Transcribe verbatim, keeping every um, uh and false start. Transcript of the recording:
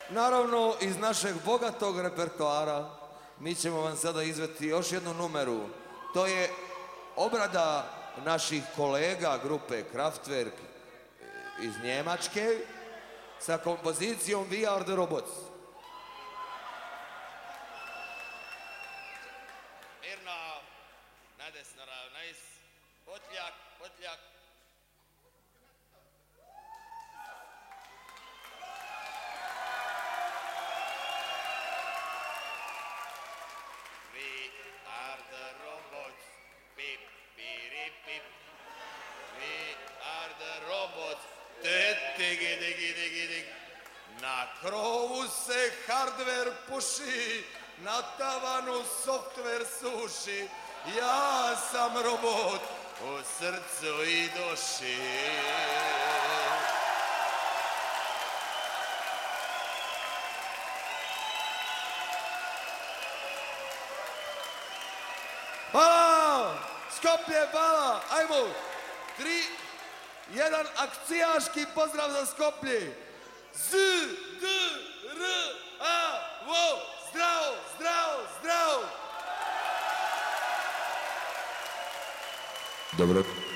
Naravno, iz našeg bogatog repertoara mi ćemo vam sada izveti još jednu numeru. To je obrada naših kolega grupe Kraftwerk iz Njemačke sa kompozicijom We Are The Robots. Mirno, nadesno ravnajs, potljak, potljak. We are the robots, pip, pirip, pip. We are the robots, te, tigi, digi, digi, dig. Na krovu se hardware puši, na tavanu software suši. Ja sam robot u srcu i duši. Hvala! Skoplje, hvala! Ajmo! Tri, jedan akcijaški pozdrav za Skoplje! Z, D, R, A, vo! Zdravo, zdravo, zdravo! Dobro.